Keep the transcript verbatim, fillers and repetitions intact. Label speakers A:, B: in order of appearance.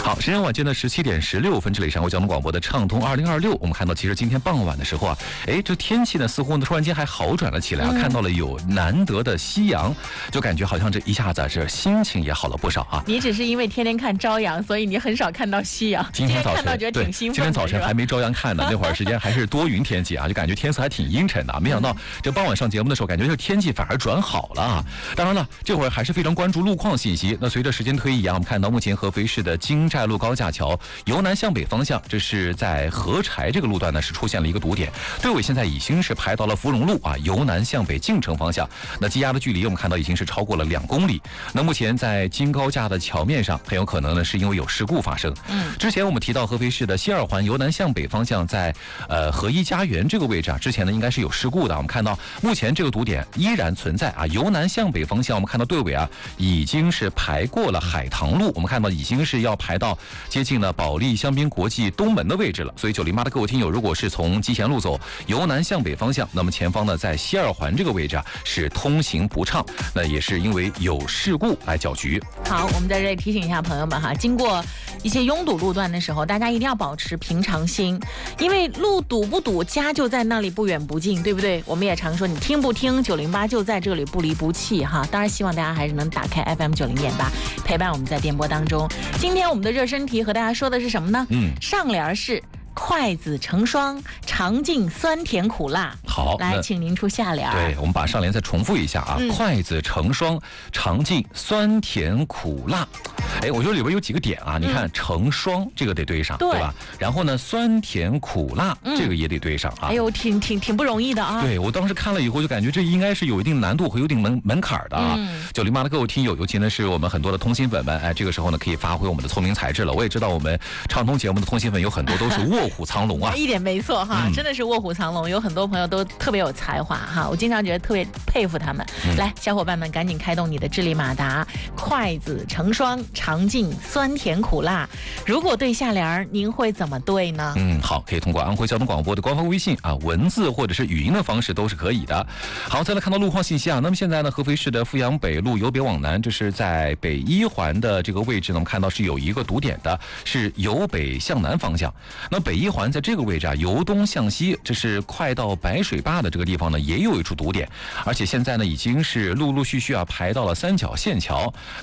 A: 好，时间晚间的十七点十六分，这里上过交通广播的畅通二零二六。我们看到，其实今天傍晚的时候啊，哎，这天气呢似乎呢突然间还好转了起来啊，嗯、看到了有难得的夕阳，就感觉好像这一下子这心情也好了不少啊。
B: 你只是因为天天看朝阳，所以你很少看到夕阳。
A: 今天早晨
B: 看到觉得挺兴奋的，
A: 今天早晨还没朝阳看呢，那会儿时间还是多云天气啊，就感觉天色还挺阴沉的、啊。没想到这傍晚上节目的时候，感觉这天气反而转好了啊。当然了，这会儿还是非常关注路况信息。那随着时间推移啊，我们看到目前合肥市的京寨路高架桥由南向北方向，这是在合柴这个路段呢是出现了一个堵点，队尾现在已经是排到了芙蓉路啊，由南向北进城方向。那积压的距离我们看到已经是超过了两公里。那目前在京高架的桥面上，很有可能呢是因为有事故发生。嗯，之前我们提到合肥市的西二环由南向北方向在呃合一家园这个位置啊，之前呢应该是有事故的。我们看到目前这个堵点依然存在啊，由南向北方向，我们看到队尾啊已经是排过了海棠路，我们看到已经是要排到接近了保利香槟国际东门的位置了。所以九零八的各位听友，如果是从集贤路走由南向北方向，那么前方呢在西二环这个位置啊是通行不畅，那也是因为有事故来搅局。
B: 好，我们在这里提醒一下朋友们哈，经过一些拥堵路段的时候，大家一定要保持平常心，因为路堵不堵，家就在那里不远不近，对不对？我们也常说你听不听九零八就在这里，不离不弃哈。当然希望大家还是能打开 F M 九零点八，陪伴我们在电波当中。今天我们的热身题和大家说的是什么呢？嗯，上联是筷子成双，尝尽酸甜苦辣。
A: 好，
B: 来，请您出下联。
A: 对，我们把上联再重复一下啊。嗯、筷子成双，尝尽酸甜苦辣。哎，我觉得里边有几个点啊，你看、嗯、成双这个得对上， 对, 对吧？然后呢，酸甜苦辣、嗯、这个也得对上啊。
B: 哎呦，挺挺挺不容易的啊。
A: 对，我当时看了以后就感觉这应该是有一定难度和有一定门门槛的啊。九零八的各位听友，尤其呢是我们很多的通信粉们，哎，这个时候呢可以发挥我们的聪明才智了。我也知道我们畅通节目的通信粉有很多都是卧虎藏龙啊。
B: 一点没错哈、嗯，真的是卧虎藏龙，有很多朋友都特别有才华哈，我经常觉得特别佩服他们。嗯、来，小伙伴们赶紧开动你的智力马达，筷子成双，尝尽酸甜苦辣。如果对下联，您会怎么对呢？
A: 嗯，好，可以通过安徽交通广播的官方微信啊，文字或者是语音的方式都是可以的。好，再来看到路况信息啊，那么现在呢，合肥市的阜阳北路由北往南，这是在北一环的这个位置呢，我们看到是有一个堵点的，是由北向南方向。那北一环在这个位置啊，由东向西，这是快到白水坝的这个地方呢，也有一处堵点，而且现在呢，已经是陆陆续续啊排到了三角线桥。